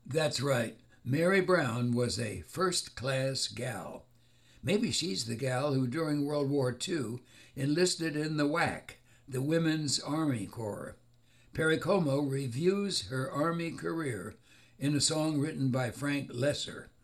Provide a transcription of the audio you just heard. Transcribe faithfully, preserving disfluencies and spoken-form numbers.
That's right. Mary Brown was a first class gal. Maybe she's the gal who, during World War Two, enlisted in the W A C, the Women's Army Corps. Perry Como reviews her Army career in a song written by Frank Lesser.